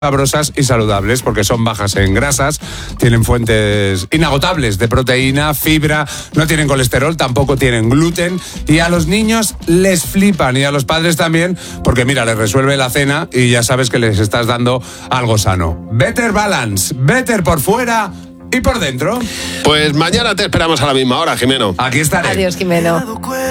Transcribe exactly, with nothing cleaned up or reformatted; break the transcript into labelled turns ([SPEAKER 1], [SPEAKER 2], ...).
[SPEAKER 1] sabrosas y saludables porque son bajas en grasas, tienen fuentes inagotables de proteína, fibra, no tienen colesterol, tampoco tienen gluten y a los niños les flipan y a los padres también porque mira, les resuelve la cena y ya sabes que les estás dando algo sano. Better Balance, better por fuera y por dentro.
[SPEAKER 2] Pues mañana te esperamos a la misma hora, Jimeno.
[SPEAKER 1] Aquí estaré.
[SPEAKER 3] Adiós, Jimeno.